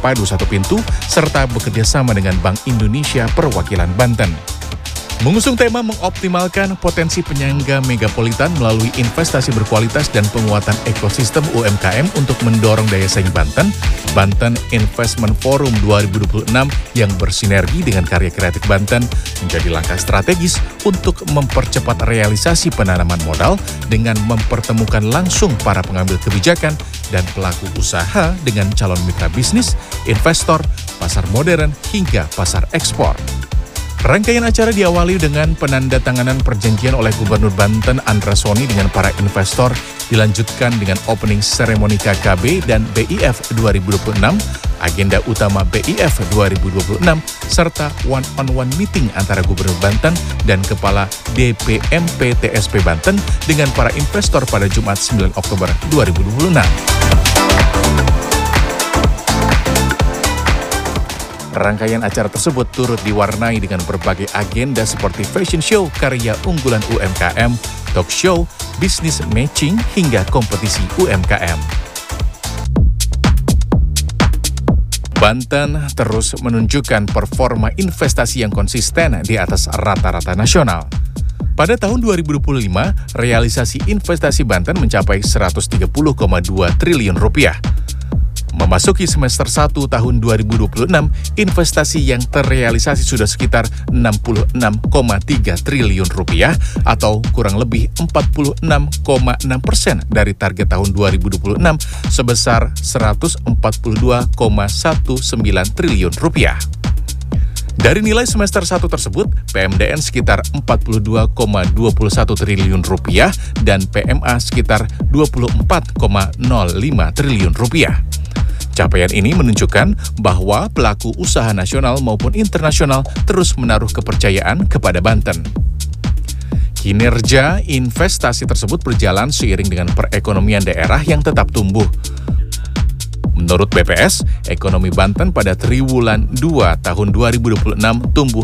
terpadu satu pintu serta bekerjasama dengan Bank Indonesia Perwakilan Banten. Mengusung tema mengoptimalkan potensi penyangga megapolitan melalui investasi berkualitas dan penguatan ekosistem UMKM untuk mendorong daya saing Banten, Banten Investment Forum 2026 yang bersinergi dengan Karya Kreatif Banten menjadi langkah strategis untuk mempercepat realisasi penanaman modal dengan mempertemukan langsung para pengambil kebijakan dan pelaku usaha dengan calon mitra bisnis, investor, pasar modern hingga pasar ekspor. Rangkaian acara diawali dengan penandatanganan perjanjian oleh Gubernur Banten Andra Soni dengan para investor, dilanjutkan dengan opening seremoni KKB dan BIF 2026, agenda utama BIF 2026, serta one-on-one meeting antara Gubernur Banten dan Kepala DPMP TSP Banten dengan para investor pada Jumat 9 Oktober 2026. Rangkaian acara tersebut turut diwarnai dengan berbagai agenda seperti fashion show karya unggulan UMKM, talk show, bisnis matching, hingga kompetisi UMKM. Banten terus menunjukkan performa investasi yang konsisten di atas rata-rata nasional. Pada tahun 2025, realisasi investasi Banten mencapai 130,2 triliun rupiah. Memasuki semester 1 tahun 2026, investasi yang terrealisasi sudah sekitar 66,3 triliun rupiah atau kurang lebih 46,6% dari target tahun 2026 sebesar 142,19 triliun rupiah. Dari nilai semester 1 tersebut, PMDN sekitar 42,21 triliun rupiah dan PMA sekitar 24,05 triliun rupiah. Capaian ini menunjukkan bahwa pelaku usaha nasional maupun internasional terus menaruh kepercayaan kepada Banten. Kinerja investasi tersebut berjalan seiring dengan perekonomian daerah yang tetap tumbuh. Menurut BPS, ekonomi Banten pada triwulan 2 tahun 2026 tumbuh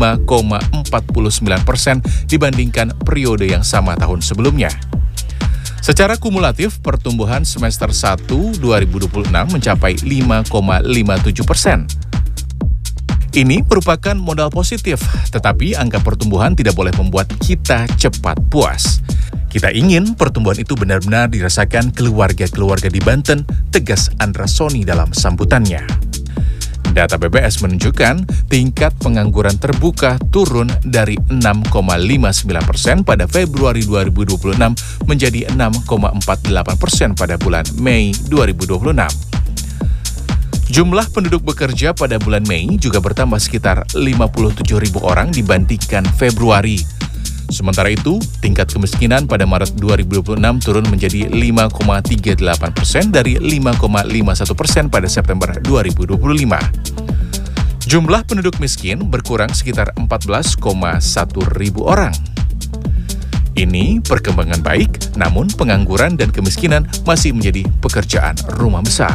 5,49% dibandingkan periode yang sama tahun sebelumnya. Secara kumulatif, pertumbuhan semester 1 2026 mencapai 5,57%. Ini merupakan modal positif, tetapi angka pertumbuhan tidak boleh membuat kita cepat puas. Kita ingin pertumbuhan itu benar-benar dirasakan keluarga-keluarga di Banten, tegas Andra Soni dalam sambutannya. Data BPS menunjukkan tingkat pengangguran terbuka turun dari 6,59% pada Februari 2026 menjadi 6,48% pada bulan Mei 2026. Jumlah penduduk bekerja pada bulan Mei juga bertambah sekitar 57.000 orang dibandingkan Februari. Sementara itu, tingkat kemiskinan pada Maret 2026 turun menjadi 5,38% dari 5,51% pada September 2025. Jumlah penduduk miskin berkurang sekitar 14,1 ribu orang. Ini perkembangan baik, namun pengangguran dan kemiskinan masih menjadi pekerjaan rumah besar.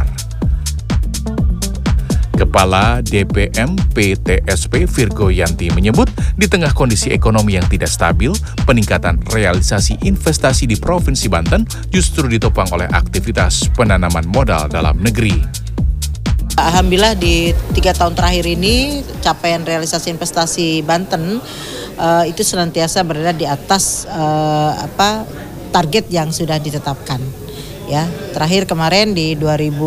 Kepala DPMP TSP Virgo Yanti menyebut, di tengah kondisi ekonomi yang tidak stabil, peningkatan realisasi investasi di Provinsi Banten justru ditopang oleh aktivitas penanaman modal dalam negeri. Alhamdulillah di 3 tahun terakhir ini capaian realisasi investasi Banten itu senantiasa berada di atas target yang sudah ditetapkan. Ya, terakhir kemarin di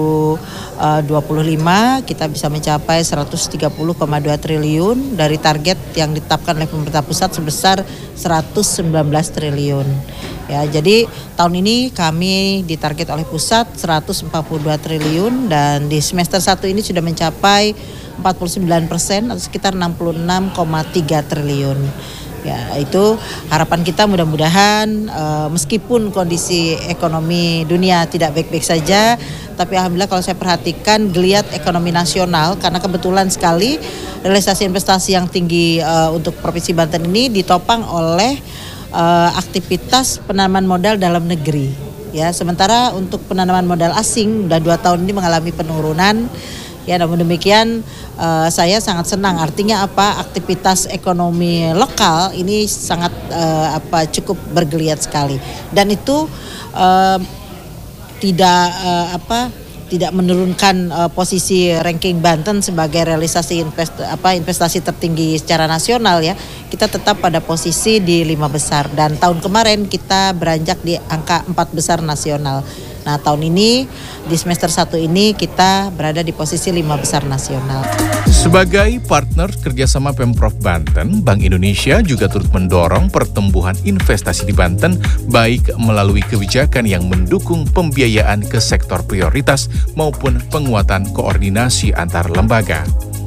2025 kita bisa mencapai 130,2 triliun dari target yang ditetapkan oleh pemerintah pusat sebesar 119 triliun. Ya, jadi tahun ini kami ditarget oleh pusat 142 triliun dan di semester 1 ini sudah mencapai 49% atau sekitar 66,3 triliun. Ya, itu harapan kita mudah-mudahan meskipun kondisi ekonomi dunia tidak baik-baik saja, tapi alhamdulillah kalau saya perhatikan geliat ekonomi nasional karena kebetulan sekali realisasi investasi yang tinggi untuk Provinsi Banten ini ditopang oleh aktivitas penanaman modal dalam negeri. Ya, sementara untuk penanaman modal asing sudah 2 tahun ini mengalami penurunan. Ya, namun demikian saya sangat senang. Artinya apa? Aktivitas ekonomi lokal ini sangat cukup bergeliat sekali. Dan itu tidak menurunkan posisi ranking Banten sebagai realisasi investasi tertinggi secara nasional ya. Kita tetap pada posisi di 5 besar dan tahun kemarin kita beranjak di angka 4 besar nasional. Nah, tahun ini di semester 1 ini kita berada di posisi 5 besar nasional. Sebagai partner kerjasama Pemprov Banten, Bank Indonesia juga turut mendorong pertumbuhan investasi di Banten, baik melalui kebijakan yang mendukung pembiayaan ke sektor prioritas maupun penguatan koordinasi antar lembaga.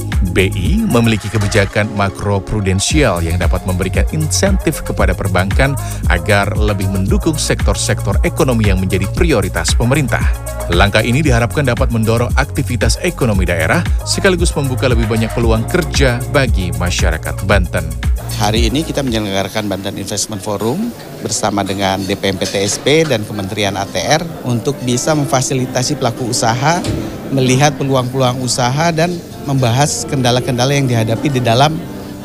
BI memiliki kebijakan makroprudensial yang dapat memberikan insentif kepada perbankan agar lebih mendukung sektor-sektor ekonomi yang menjadi prioritas pemerintah. Langkah ini diharapkan dapat mendorong aktivitas ekonomi daerah sekaligus membuka lebih banyak peluang kerja bagi masyarakat Banten. Hari ini kita menyelenggarakan Banten Investment Forum bersama dengan DPMPTSP dan Kementerian ATR untuk bisa memfasilitasi pelaku usaha, melihat peluang-peluang usaha dan membahas kendala-kendala yang dihadapi di dalam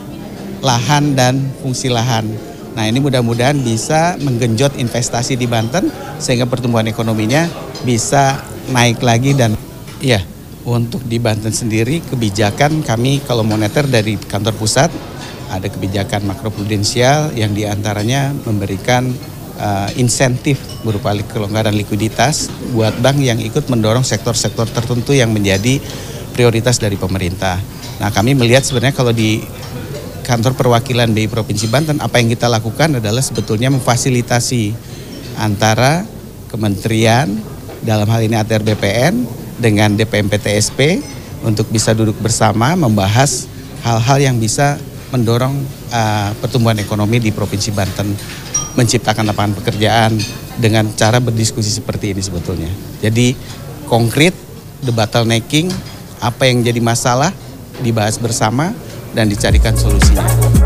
lahan dan fungsi lahan. Nah, ini mudah-mudahan bisa menggenjot investasi di Banten sehingga pertumbuhan ekonominya bisa naik lagi. Dan ya, untuk di Banten sendiri kebijakan kami kalau moneter dari kantor pusat ada kebijakan makroprudensial yang diantaranya memberikan insentif berupa kelonggaran likuiditas buat bank yang ikut mendorong sektor-sektor tertentu yang menjadi prioritas dari pemerintah. Nah, kami melihat sebenarnya kalau di kantor perwakilan BI Provinsi Banten, apa yang kita lakukan adalah sebetulnya memfasilitasi antara kementerian, dalam hal ini ATR BPN, dengan DPMPTSP untuk bisa duduk bersama membahas hal-hal yang bisa mendorong pertumbuhan ekonomi di Provinsi Banten, menciptakan lapangan pekerjaan dengan cara berdiskusi seperti ini sebetulnya. Jadi konkret, the bottlenecking, apa yang jadi masalah dibahas bersama dan dicarikan solusinya.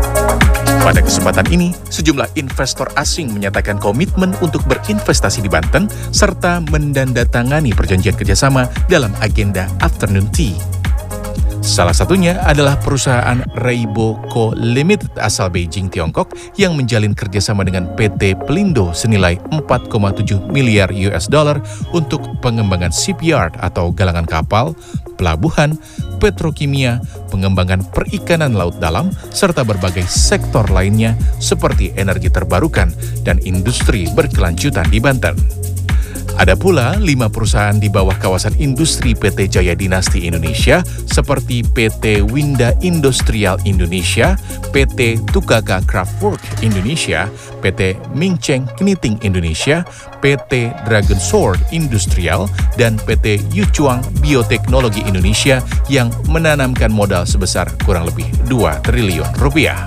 Pada kesempatan ini, sejumlah investor asing menyatakan komitmen untuk berinvestasi di Banten serta mendandatangani perjanjian kerjasama dalam agenda afternoon tea. Salah satunya adalah perusahaan Reibo Co. Limited asal Beijing, Tiongkok yang menjalin kerjasama dengan PT Pelindo senilai 4,7 miliar US dollar untuk pengembangan shipyard atau galangan kapal, pelabuhan, petrokimia, pengembangan perikanan laut dalam, serta berbagai sektor lainnya seperti energi terbarukan dan industri berkelanjutan di Banten. Ada pula 5 perusahaan di bawah kawasan industri PT Jaya Dinasti Indonesia seperti PT Winda Industrial Indonesia, PT Tukaka Craftwork Indonesia, PT Mingcheng Knitting Indonesia, PT Dragon Sword Industrial, dan PT Yuchuang Bioteknologi Indonesia yang menanamkan modal sebesar kurang lebih 2 triliun rupiah.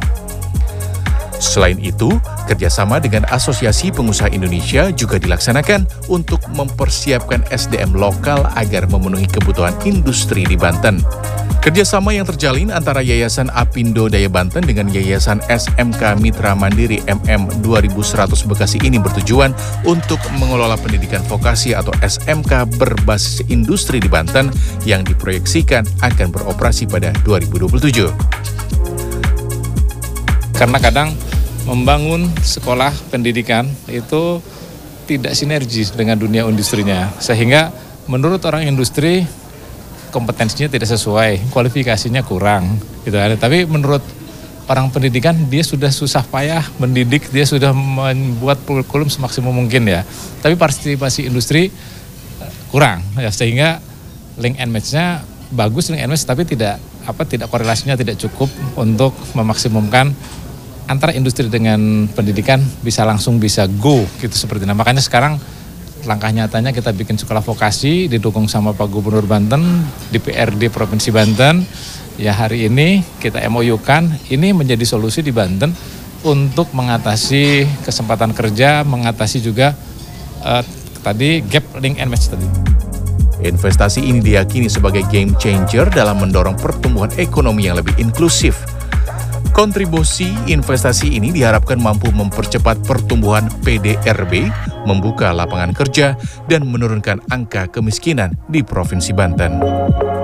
Selain itu, kerjasama dengan Asosiasi Pengusaha Indonesia juga dilaksanakan untuk mempersiapkan SDM lokal agar memenuhi kebutuhan industri di Banten. Kerjasama yang terjalin antara Yayasan Apindo Daya Banten dengan Yayasan SMK Mitra Mandiri MM 2100 Bekasi ini bertujuan untuk mengelola pendidikan vokasi atau SMK berbasis industri di Banten yang diproyeksikan akan beroperasi pada 2027. Karena kadang membangun sekolah pendidikan itu tidak sinergis dengan dunia industrinya. Sehingga menurut orang industri kompetensinya tidak sesuai, kualifikasinya kurang. Gitu. Tapi menurut orang pendidikan dia sudah susah payah mendidik, dia sudah membuat kurikulum semaksimum mungkin ya. Tapi partisipasi industri kurang ya, sehingga link and match-nya bagus, link and match, tapi tidak korelasinya tidak cukup untuk memaksimumkan antara industri dengan pendidikan bisa go gitu seperti itu. Nah, makanya sekarang langkah nyatanya kita bikin sekolah vokasi didukung sama Pak Gubernur Banten, DPRD Provinsi Banten. Ya, hari ini kita MOU-kan ini menjadi solusi di Banten untuk mengatasi kesempatan kerja, mengatasi juga tadi gap link and match tadi. Investasi ini diyakini sebagai game changer dalam mendorong pertumbuhan ekonomi yang lebih inklusif. Kontribusi investasi ini diharapkan mampu mempercepat pertumbuhan PDRB, membuka lapangan kerja, dan menurunkan angka kemiskinan di Provinsi Banten.